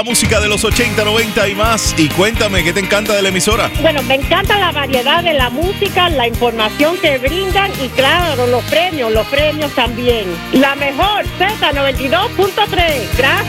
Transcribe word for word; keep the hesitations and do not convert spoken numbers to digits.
Música de los ochenta, noventa y más. Y cuéntame, ¿qué te encanta de la emisora? Bueno, me encanta la variedad de la música, la información que brindan y claro, los premios, los premios también. La mejor, Z noventa y dos punto tres. Gracias.